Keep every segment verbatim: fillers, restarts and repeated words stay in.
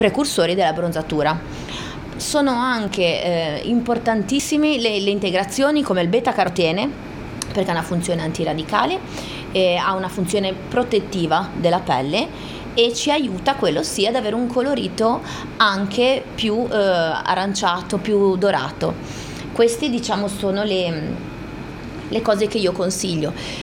precursori della bronzatura. Sono anche eh, importantissimi le, le integrazioni come il beta-carotene, perché ha una funzione antiradicale, eh, ha una funzione protettiva della pelle e ci aiuta, quello sì, ad avere un colorito anche più eh, aranciato, più dorato. Queste, diciamo, sono le, le cose che io consiglio.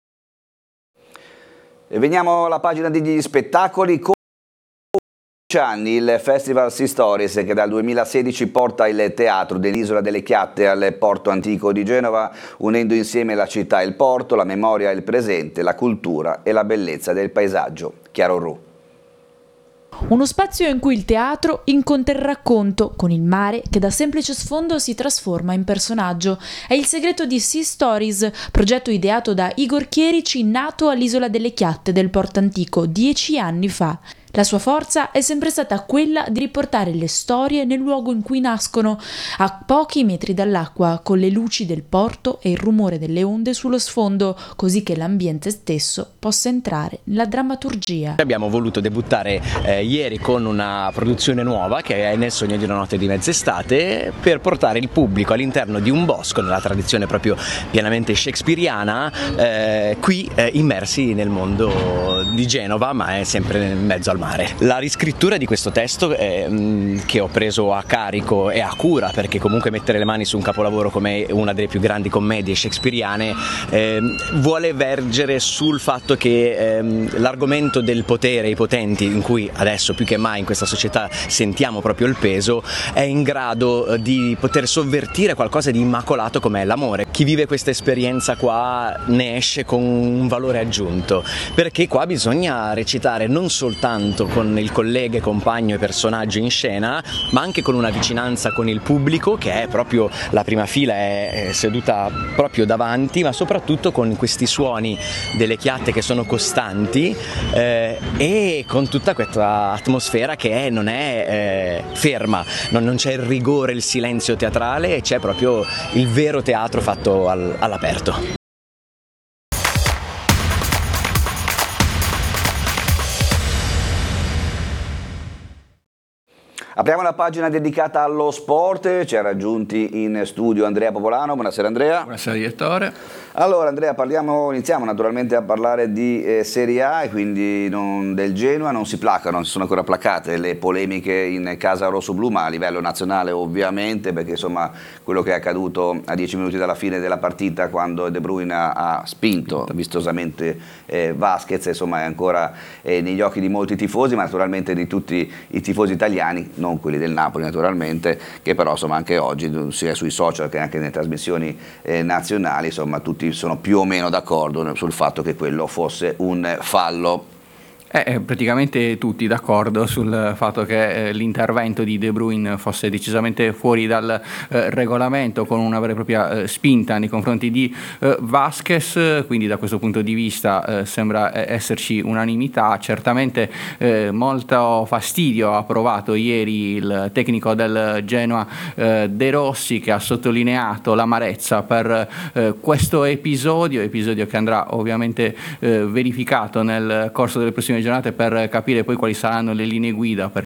E veniamo alla pagina degli spettacoli. Anni il Festival Sea Stories, che dal duemilasedici porta il teatro dell'Isola delle Chiatte al porto antico di Genova, unendo insieme la città e il porto, la memoria e il presente, la cultura e la bellezza del paesaggio. Chiaro Ru. Uno spazio in cui il teatro incontra il racconto, con il mare che da semplice sfondo si trasforma in personaggio. È il segreto di Sea Stories, progetto ideato da Igor Chierici, nato all'Isola delle Chiatte del Porto Antico dieci anni fa. La sua forza è sempre stata quella di riportare le storie nel luogo in cui nascono, a pochi metri dall'acqua, con le luci del porto e il rumore delle onde sullo sfondo, così che l'ambiente stesso possa entrare nella drammaturgia. Abbiamo voluto debuttare eh, ieri con una produzione nuova, che è Nel sogno di una notte di mezz'estate, per portare il pubblico all'interno di un bosco, nella tradizione proprio pienamente shakespeariana, eh, qui eh, immersi nel mondo di Genova, ma è sempre in mezzo al mare. La riscrittura di questo testo eh, che ho preso a carico e a cura, perché comunque mettere le mani su un capolavoro come una delle più grandi commedie shakespeariane eh, vuole vergere sul fatto che eh, l'argomento del potere, i potenti, in cui adesso più che mai in questa società sentiamo proprio il peso, è in grado di poter sovvertire qualcosa di immacolato come l'amore. Chi vive questa esperienza qua ne esce con un valore aggiunto, perché qua bisogna recitare non soltanto con il collega, compagno e personaggio in scena, ma anche con una vicinanza con il pubblico, che è proprio la prima fila, è seduta proprio davanti, ma soprattutto con questi suoni delle chiatte che sono costanti eh, e con tutta questa atmosfera che è, non è eh, ferma, non, non c'è il rigore, il silenzio teatrale, c'è proprio il vero teatro fatto al, all'aperto. Apriamo la pagina dedicata allo sport, ci ha raggiunti in studio Andrea Popolano. Buonasera Andrea. Buonasera direttore. Allora Andrea, parliamo, iniziamo naturalmente a parlare di eh, Serie A e quindi non, del Genoa. Non si placano, non si sono ancora placate le polemiche in casa rossoblu, ma a livello nazionale ovviamente, perché insomma quello che è accaduto a dieci minuti dalla fine della partita, quando De Bruyne ha, ha spinto vistosamente eh, Vasquez, insomma è ancora eh, negli occhi di molti tifosi, ma naturalmente di tutti i tifosi italiani, non quelli del Napoli naturalmente, che però insomma anche oggi sia sui social che anche nelle trasmissioni eh, nazionali, insomma tutti sono più o meno d'accordo sul fatto che quello fosse un fallo. Eh, praticamente tutti d'accordo sul fatto che eh, l'intervento di De Bruyne fosse decisamente fuori dal eh, regolamento, con una vera e propria eh, spinta nei confronti di eh, Vasquez, quindi da questo punto di vista eh, sembra esserci unanimità. Certamente eh, molto fastidio ha provato ieri il tecnico del Genoa eh, De Rossi, che ha sottolineato l'amarezza per eh, questo episodio, episodio che andrà ovviamente eh, verificato nel corso delle prossime giornate per capire poi quali saranno le linee guida, perché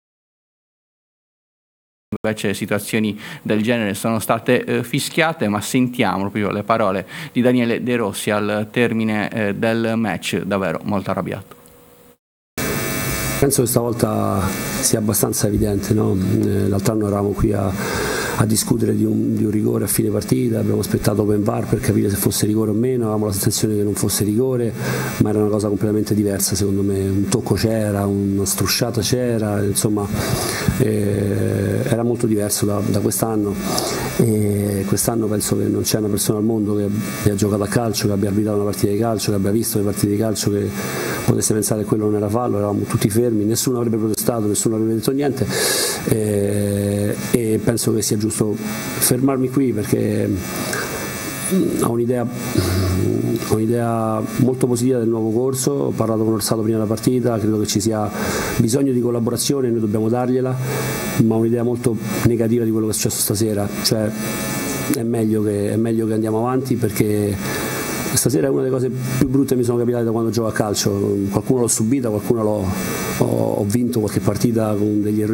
invece situazioni del genere sono state eh, fischiate. Ma sentiamo proprio le parole di Daniele De Rossi al termine eh, del match, davvero molto arrabbiato. Penso che stavolta sia abbastanza evidente, no? L'altro anno eravamo qui a, a discutere di un, di un rigore a fine partita, abbiamo aspettato Open V A R per capire se fosse rigore o meno, avevamo la sensazione che non fosse rigore, ma era una cosa completamente diversa secondo me. Un tocco c'era, una strusciata c'era, insomma eh, era molto diverso da, da quest'anno, e quest'anno penso che non c'è una persona al mondo che abbia giocato a calcio, che abbia arbitrato una partita di calcio, che abbia visto le partite di calcio, che potesse pensare che quello non era fallo. Eravamo tutti fermi, nessuno avrebbe protestato, nessuno avrebbe detto niente, e, e penso che sia giusto fermarmi qui, perché ho un'idea, ho un'idea molto positiva del nuovo corso. Ho parlato con Orsato prima della partita, credo che ci sia bisogno di collaborazione, noi dobbiamo dargliela, ma ho un'idea molto negativa di quello che è successo stasera. Cioè è meglio che, è meglio che andiamo avanti, perché stasera è una delle cose più brutte che mi sono capitate da quando gioco a calcio. Qualcuno l'ho subita, qualcuno l'ho ho, ho vinto qualche partita con degli errori